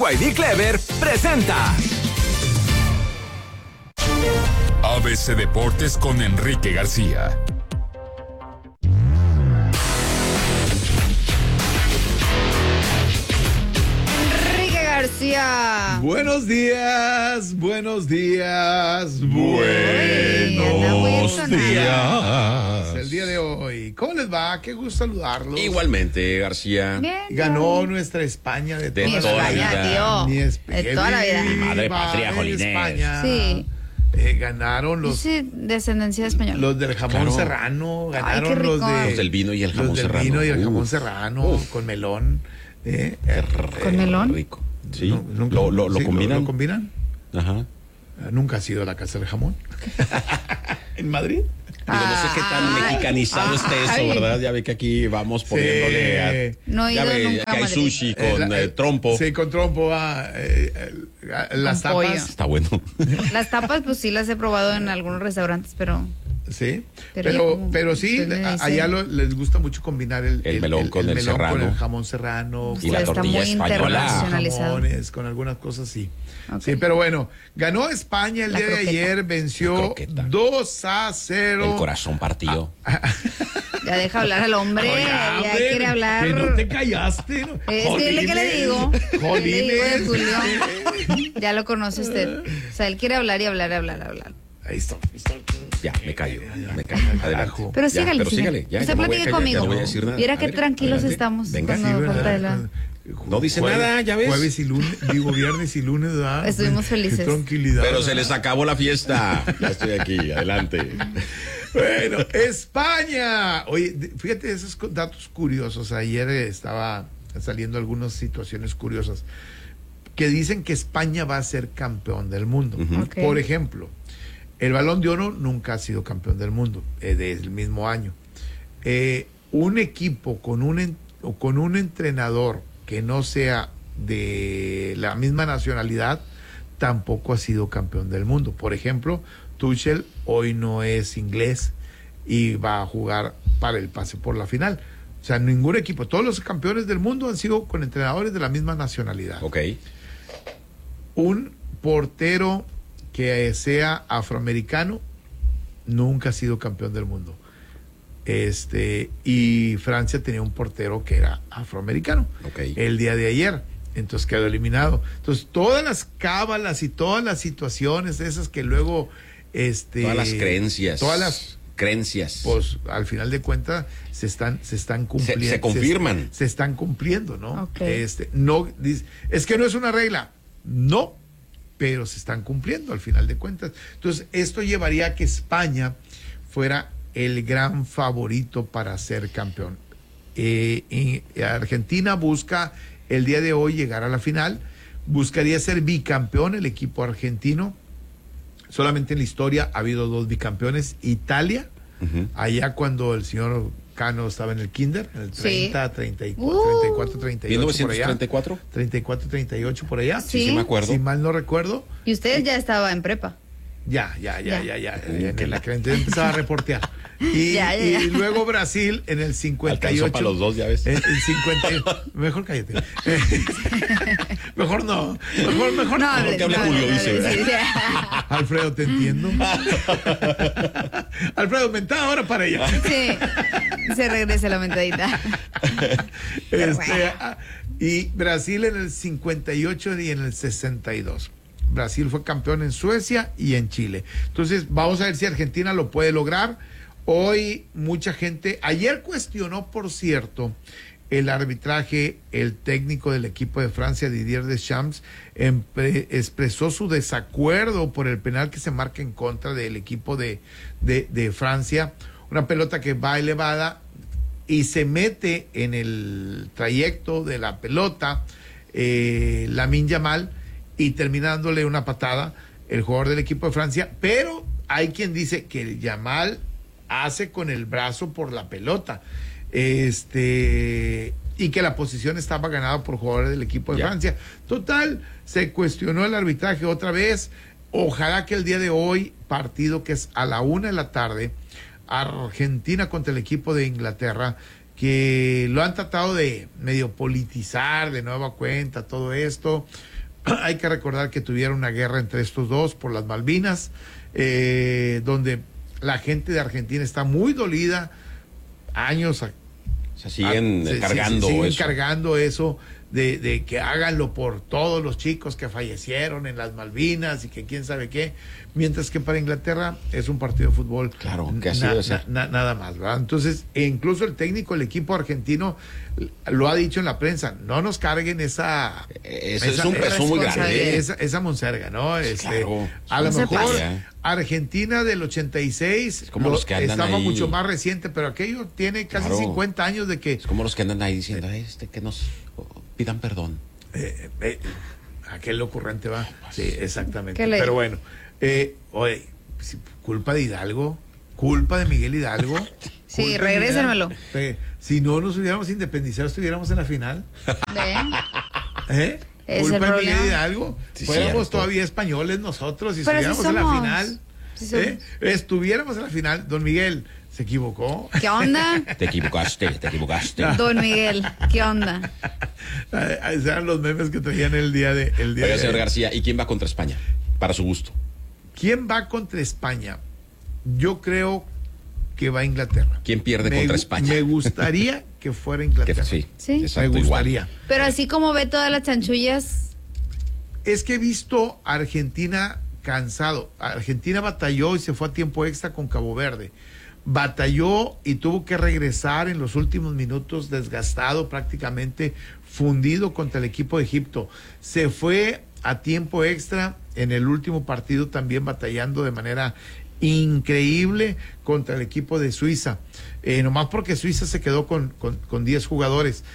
BYD Clever presenta ABC Deportes con Enrique García. García. Buenos días, buenos días, buenos días. El día de hoy, ¿cómo les va? Qué gusto saludarlos. Igualmente, García. Bien, ganó nuestra España de toda la vida. De toda la vida. Mi madre patria, Jolines. España. Sí. Ganaron los. Sí, descendencia española. Los del jamón serrano. Ganaron qué rico. Los del vino y el jamón serrano. Los del vino y el jamón serrano con melón. ¿Con melón? Rico. Sí, Nunca, lo combinan. ¿Lo combinan? Ajá. Nunca ha sido a la casa del jamón. ¿En Madrid? Digo, no sé qué tan mexicanizado esté eso, ¿verdad? Ya ve que aquí vamos poniéndole No he ya ido ve nunca que a hay Madrid. sushi con trompo. Sí, con trompo. Las Con pollo. tapas. Está bueno. Las tapas, pues sí las he probado en algunos restaurantes, pero... Sí, Pero pero sí, allá les gusta mucho combinar el melón con el serrano. con el jamón serrano. Y la está tortilla muy española. internacionalizado. Jamones, con algunas cosas, sí. Okay. Sí, pero bueno, ganó España el La día croqueta. de ayer, venció 2-0. El corazón partido. Ya deja hablar al hombre, Oye, ya hombre, quiere hablar. que no te callaste. ¿No? Dile que le digo. Jolines. Le digo de Julio. Ya lo conoce usted. O sea, él quiere hablar y hablar. Ahí está. Ya, me callo. Adelante. Pero Ya, sígale. pero sígale. Ya, Usted no me voy a platique callar, conmigo. ya no voy a decir nada. Viera A qué ver, tranquilos adelante. estamos. Venga. cuando Sí, falta de ¿verdad? la... No dice nada, ya ves. Jueves y lunes, viernes y lunes, ¿verdad? Estuvimos felices. Qué tranquilidad. Pero se les acabó la fiesta. Ya estoy aquí, adelante. Bueno, España. Oye, fíjate esos datos curiosos. Ayer estaba saliendo algunas situaciones curiosas que dicen que España va a ser campeón del mundo. Ok. Por ejemplo, el Balón de Oro nunca ha sido campeón del mundo desde el mismo año. Un equipo con un entrenador que no sea de la misma nacionalidad tampoco ha sido campeón del mundo. Por ejemplo, Tuchel hoy no es inglés y va a jugar para el pase por la final. O sea, ningún equipo, todos los campeones del mundo han sido con entrenadores de la misma nacionalidad. Ok. Un portero que sea afroamericano nunca ha sido campeón del mundo. Y Francia tenía un portero que era afroamericano. Ok. El día de ayer. Entonces quedó eliminado. Entonces, todas las cábalas y todas las situaciones esas que luego Todas las creencias. todas las creencias. pues al final de cuentas se están cumpliendo. Se confirman. Se están cumpliendo, ¿no? Ok. No es que no es una regla. No, pero se están cumpliendo al final de cuentas. Entonces, esto llevaría a que España fuera el gran favorito para ser campeón. Argentina busca el día de hoy llegar a la final, buscaría ser bicampeón el equipo argentino. Solamente en la historia ha habido 2 bicampeones. Italia, allá cuando el señor Cano estaba en el kinder, en el 30, 34, 38 por allá. ¿1934? 34, 38 por allá. Sí. Sí, me acuerdo. Si mal no recuerdo. Y usted ya estaba en prepa. Ya. En la que empezaba a reportear. Y luego Brasil en el 58. Alcanzó para los dos, ya ves. El 50. Mejor cállate. Mejor no. Mejor No, Mejor que hable Julio, dice, ¿verdad? sí. Alfredo, te entiendo. Alfredo, mentada ahora para ella. Sí, se regresa la mentadita. Y Brasil en el 58 y en el 62. Brasil fue campeón en Suecia y en Chile. Entonces, vamos a ver si Argentina lo puede lograr. Hoy mucha gente, ayer cuestionó, por cierto, el arbitraje. El técnico del equipo de Francia, Didier Deschamps, expresó su desacuerdo por el penal que se marca en contra del equipo de Francia. Una pelota que va elevada y se mete en el trayecto de la pelota Lamine Yamal y termina dándole una patada el jugador del equipo de Francia, pero hay quien dice que el Yamal hace con el brazo por la pelota, y que la posición estaba ganada por jugadores del equipo de Francia. Total, se cuestionó el arbitraje otra vez. Ojalá que el día de hoy, partido que es a la 1:00 p.m, Argentina contra el equipo de Inglaterra, que lo han tratado de medio politizar de nueva cuenta, todo esto. Hay que recordar que tuvieron una guerra entre estos dos por las Malvinas, donde la gente de Argentina está muy dolida, años se siguen cargando siguen eso. cargando eso de que háganlo por todos los chicos que fallecieron en las Malvinas y que quién sabe qué, mientras que para Inglaterra es un partido de fútbol. Claro, que así debe ser. Nada más, ¿verdad? Entonces, incluso el técnico, el equipo argentino lo ha dicho en la prensa, no nos carguen esa es un peso muy grande. Esa monserga, ¿no? Claro, a lo no se mejor pasa. Argentina del 86 Es como los que andan estaba ahí. mucho más reciente, pero aquello tiene casi Claro. 50 años de que Es como los que andan ahí diciendo, que nos pidan perdón. aquel ocurrente va. Sí, exactamente. ¿Qué le- Pero bueno, oye, culpa de Hidalgo, culpa de Miguel Hidalgo. Sí, culpa de regrésenmelo. Miguel. Si no nos hubiéramos independizado, estuviéramos en la final. ¿Ven? ¿Eh? Es Culpa el de problema. Miguel Hidalgo. Sí, Fuéramos cierto. todavía españoles nosotros y Pero sí estuviéramos en la somos. final. Sí somos. Estuviéramos en la final. Don Miguel se equivocó. ¿Qué onda? Te equivocaste. Don Miguel, ¿qué onda? Esos eran los memes que traían el día de. Oiga, señor García, ¿y quién va contra España? Para su gusto. ¿Quién va contra España? Yo creo que va a Inglaterra. ¿Quién pierde contra España? Me gustaría que fuera Inglaterra. Sí, Sí. exacto, me igual. gustaría. Pero así como ve todas las chanchullas, Es que he visto a Argentina cansado. Argentina batalló y se fue a tiempo extra con Cabo Verde. Batalló y tuvo que regresar en los últimos minutos desgastado, prácticamente fundido contra el equipo de Egipto. Se fue a tiempo extra en el último partido también batallando de manera increíble contra el equipo de Suiza. Nomás porque Suiza se quedó con 10 jugadores.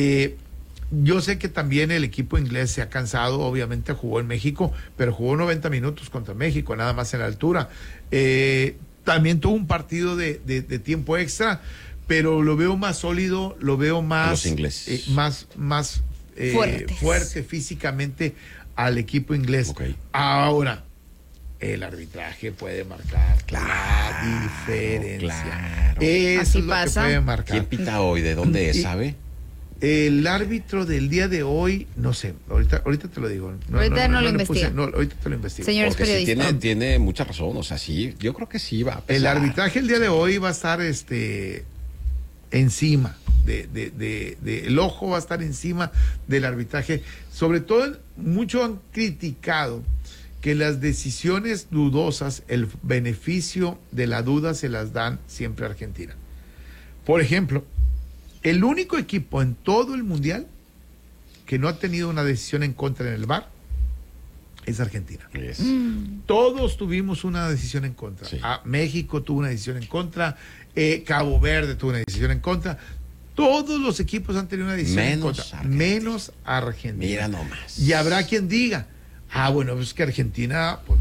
Yo sé que también el equipo inglés se ha cansado, obviamente jugó en México, pero jugó 90 minutos contra México, nada más en la altura. También tuvo un partido de tiempo extra, pero lo veo más sólido, lo veo más, Los ingleses. más Fuertes. fuerte físicamente al equipo inglés. Ok. Ahora, el arbitraje puede marcar la diferencia. claro. Eso Así es lo pasa. que puede marcar. ¿Quién pita hoy? ¿De dónde es, Y- sabe? El árbitro del día de hoy, no sé, ahorita te lo digo. Ahorita no lo le investiga. ahorita te lo investigo. Señor Porque sí periodista. tiene mucha razón, o sea, sí, yo creo que sí va a pesar. El arbitraje el día de hoy va a estar encima el ojo va a estar encima del arbitraje. Sobre todo, muchos han criticado que las decisiones dudosas, el beneficio de la duda se las dan siempre a Argentina. Por ejemplo, el único equipo en todo el mundial que no ha tenido una decisión en contra en el VAR es Argentina. Es- Todos tuvimos una decisión en contra. Sí. México tuvo una decisión en contra, Cabo Verde tuvo una decisión en contra. Todos los equipos han tenido una decisión en Menos contra, Argentina. menos Argentina. Mira nomás. Y habrá quien diga, bueno, pues que Argentina, pues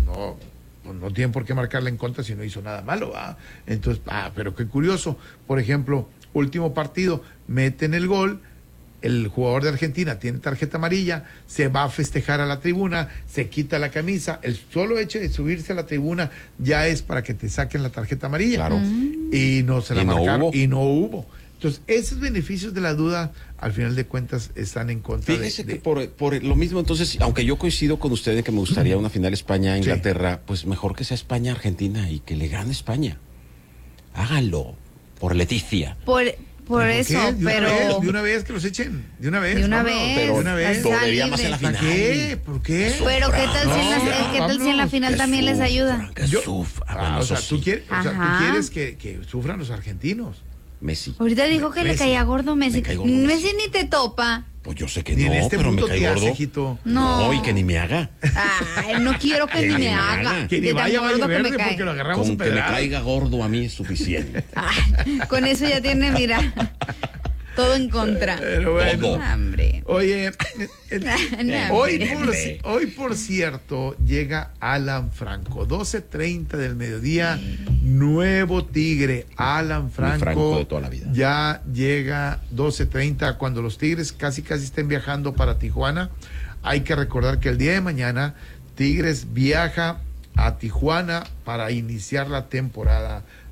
no tiene por qué marcarla en contra si no hizo nada malo, ¿va? Entonces, pero qué curioso. Por ejemplo, último partido, meten el gol, el jugador de Argentina tiene tarjeta amarilla, se va a festejar a la tribuna, se quita la camisa, el solo hecho de subirse a la tribuna ya es para que te saquen la tarjeta amarilla. Claro. Y no se la Y no marcaron, hubo. y no hubo. Entonces, esos beneficios de la duda, al final de cuentas, están en contra Fíjese que por lo mismo, entonces, aunque yo coincido con usted en que me gustaría una final España-Inglaterra, pues mejor que sea España-Argentina y que le gane España. Háganlo, por Leticia. Por ¿Por eso, qué? pero... De una vez que los echen. De una vez. De una vámonos, vez. de una vez. Está Debería más en la libre. ¿Para final. qué? ¿Por qué? Pero ¿qué tal, si en la, No, ¿qué tal si en la vámonos. final también les ayuda? Que Yo- sufra. Bueno, o eso sea, tú sí. quieres, Ajá. tú quieres que sufran los argentinos. Messi. Ahorita dijo que le Messi. caía gordo Messi. Me cae gordo Messi ni te topa. Pues yo sé que Ni no, en este pero me punto cae te hace, gordo. hijito. No. Y que ni me haga. Ay, no quiero que ni me haga. Que ni De tan vaya a gordo que me Verde cae. porque lo agarramos Con un que me pedazo. caiga gordo a mí es suficiente. Ay, con eso ya tiene, mira, todo en contra. Pero bueno. Todo. Hambre. Oye, No, hoy por cierto llega Alan Franco, 12:30 del mediodía, nuevo Tigre, Alan Franco, Franco de toda la vida. ya llega 12:30 cuando los Tigres casi estén viajando para Tijuana. Hay que recordar que el día de mañana Tigres viaja a Tijuana para iniciar la temporada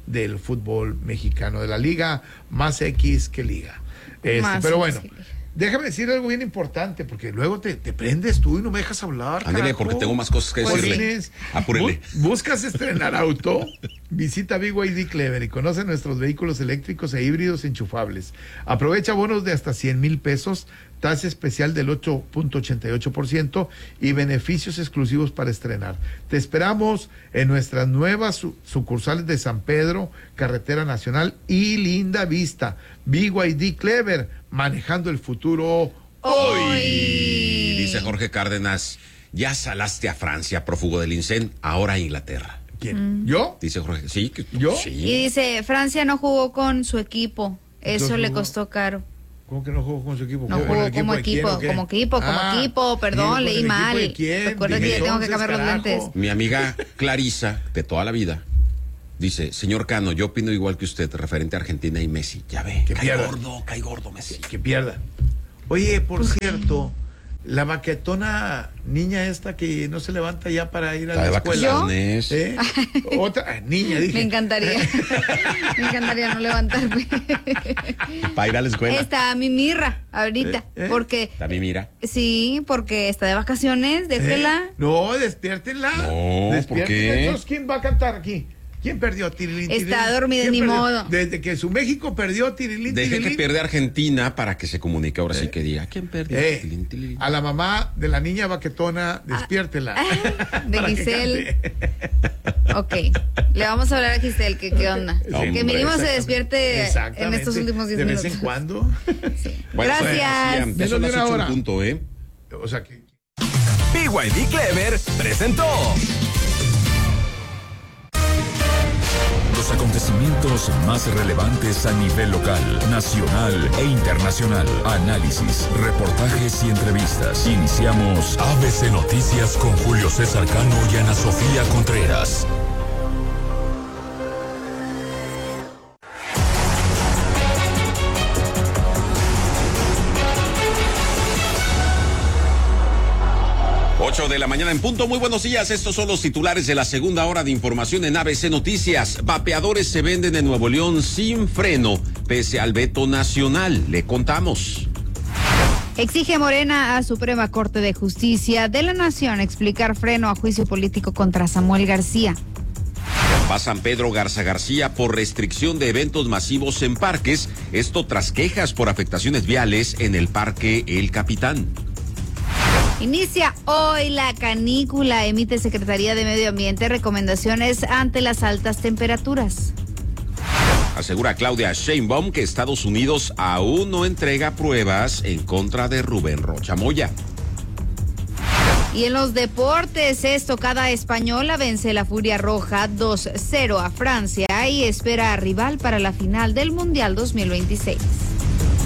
del fútbol mexicano, de la liga más X que liga. Más Pero X bueno, que liga. déjame decir algo bien importante, porque luego te prendes tú y no me dejas hablar. Ándale, carajo. porque tengo más cosas que Pues decirle. tienes- Apúrele. ¿Buscas estrenar auto? Visita BYD Clever y conoce nuestros vehículos eléctricos e híbridos enchufables. Aprovecha bonos de hasta 100,000 pesos, tasa especial del 8.88% y beneficios exclusivos para estrenar. Te esperamos en nuestras nuevas sucursales de San Pedro, Carretera Nacional y Linda Vista. BYD Clever, manejando el futuro hoy. Y dice Jorge Cárdenas, ya salaste a Francia, prófugo del INSEN, ahora a Inglaterra. ¿Quién? ¿Yo? Dice Jorge, sí. ¿Yo? Sí. Y dice, Francia no jugó con su equipo. Eso Entonces, le ¿jugó? costó caro. ¿Cómo que no jugó con su equipo? No ¿Jugó con el jugó como de quién equipo, o qué? como equipo, perdón, ¿con el leí equipo mal. de quién? Recuerda Dime que ya tengo que entonces, cambiar los carajo. lentes. Mi amiga Clarisa, de toda la vida, dice, señor Cano, yo opino igual que usted referente a Argentina y Messi. Ya ve, Que pierda. cae gordo Messi. Que pierda. Oye, por cierto, la baquetona niña esta que no se levanta ya para ir a Está la de escuela. vacaciones. ¿Eh? Otra niña, dije. Me encantaría. Me encantaría no levantarme. Para ir a la escuela. Está mi mirra ahorita. Porque, También mira. sí, porque está de vacaciones, déjela. No, despiértenla. No, ¿por qué? Entonces, ¿quién va a cantar aquí? ¿Quién perdió? Tirilín, Está tirilín. dormida, ¿Quién ni perdió? modo. Desde que su México perdió, tirilín, Deje que tirilín. pierde Argentina para que se comunique ahora sí que diga. ¿Quién perdió? Tilín, tilín. A la mamá de la niña baquetona, despiértela. De Para que Giselle. cante. Ok. Le vamos a hablar a Giselle, que qué onda. Hombre, Que mínimo se Exactamente. despierte en Exactamente. estos últimos 10 De minutos. vez en cuando. Bueno, Gracias. Ya son Menos de las una 8 hora. en punto, ¿eh? O sea que. BYD Clever presentó Los acontecimientos más relevantes a nivel local, nacional e internacional. Análisis, reportajes y entrevistas. Iniciamos ABC Noticias con Julio César Cano y Ana Sofía Contreras. Ocho de la mañana en punto. Muy buenos días. Estos son los titulares de la segunda hora de información en ABC Noticias. Vapeadores se venden en Nuevo León sin freno, pese al veto nacional. Le contamos. Exige Morena a Suprema Corte de Justicia de la Nación explicar freno a juicio político contra Samuel García. Va San Pedro Garza García por restricción de eventos masivos en parques. Esto tras quejas por afectaciones viales en el Parque El Capitán. Inicia hoy la canícula. Emite Secretaría de Medio Ambiente recomendaciones ante las altas temperaturas. Asegura Claudia Sheinbaum que Estados Unidos aún no entrega pruebas en contra de Rubén Rocha Moya. Y en los deportes, estocada española vence la Furia Roja 2-0 a Francia y espera a rival para la final del Mundial 2026.